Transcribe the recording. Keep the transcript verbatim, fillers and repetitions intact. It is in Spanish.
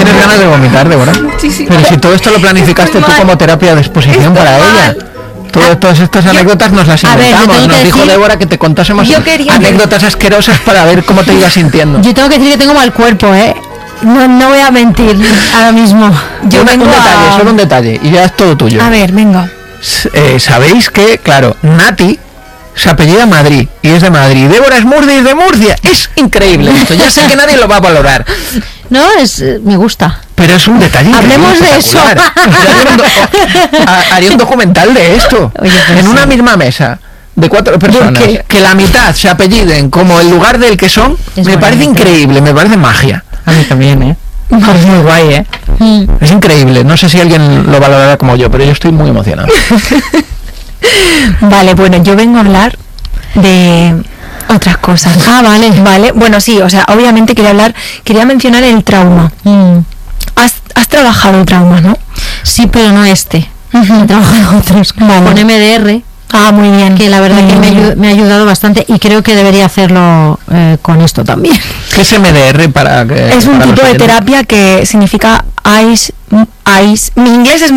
tienes ganas de vomitar, Débora. Sí, sí. Pero si todo esto lo planificaste tú como terapia de exposición para ella. Todo, todas estas anécdotas nos las inventamos. Ver, nos dijo decir, Débora que te contásemos anécdotas que... asquerosas para ver cómo te ibas sintiendo. Yo tengo que decir que tengo mal cuerpo, ¿eh? No, no voy a mentir ahora mismo. Yo Una, vengo un detalle, a... solo un detalle, y ya es todo tuyo. A ver, venga. Eh, Sabéis que, claro, Nati se apellida Madrid y es de Madrid. Débora es Murcia y es de Murcia. Es increíble esto. Ya sé que nadie lo va a valorar. No, es me gusta. Pero es un detalle. Hablemos de eso. Haría un documental de esto. Oye, pues en sí. Una misma mesa de cuatro personas que la mitad se apelliden como el lugar del que son, es me bonito. Parece increíble, me parece magia. A mí también, ¿eh? Es muy guay, ¿eh? Mm. Es increíble. No sé si alguien lo valorará como yo, pero yo estoy muy emocionado. Vale, bueno, yo vengo a hablar de otras cosas. Ah, vale. Vale, bueno, sí, o sea, obviamente quería hablar, quería mencionar el trauma. Mm. Has, has trabajado traumas, ¿no? Sí, pero no este. Uh-huh. He trabajado otros. Vale. Con M D R. Ah, muy bien. Que la verdad mm. que me, ayu- me ha ayudado bastante y creo que debería hacerlo eh, con esto también. ¿Qué es M D R para que...? Es un para tipo de terapia que significa ice, ice... Mi inglés es